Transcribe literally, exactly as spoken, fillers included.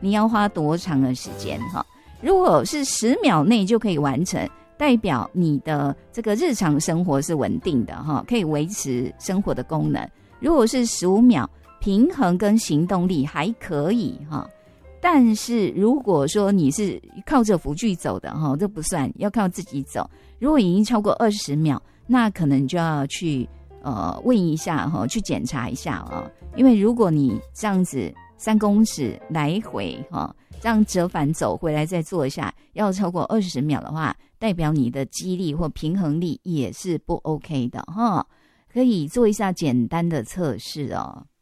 你要花多长的时间哈？如果是十秒内就可以完成，代表你的这个日常生活是稳定的哈，可以维持生活的功能。如果是十五秒，平衡跟行动力还可以哈。但是如果说你是靠着辅具走的哈，这不算，要靠自己走。如果已经超过二十秒，那可能就要去呃问一下哈，去检查一下啊。因为如果你这样子三公尺来回哈，这样折返走回来再做一下，要超过二十秒的话，代表你的肌力或平衡力也是不 OK 的哈。可以做一下简单的测试哦。